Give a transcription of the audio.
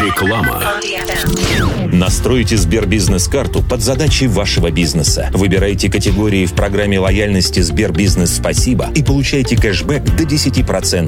Реклама. Настройте Сбербизнес-карту под задачи вашего бизнеса. Выбирайте категории в программе лояльности Сбербизнес Спасибо и получайте кэшбэк до 10%.